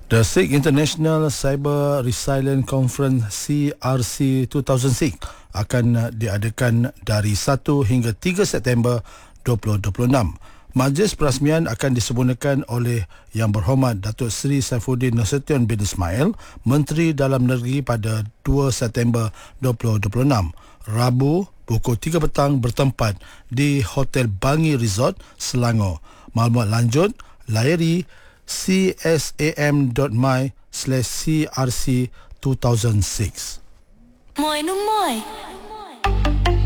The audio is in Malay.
The SIG International Cyber Resilience Conference CRC 2006 akan diadakan dari 1 hingga 3 September 2026. Majlis perasmian akan disempurnakan oleh Yang Berhormat Datuk Seri Saifuddin Nasution bin Ismail, Menteri Dalam Negeri pada 2 September 2026. Rabu, pukul 3 petang bertempat di Hotel Bangi Resort, Selangor. Maklumat lanjut, layari csam.my/crc2006. Moi no moi.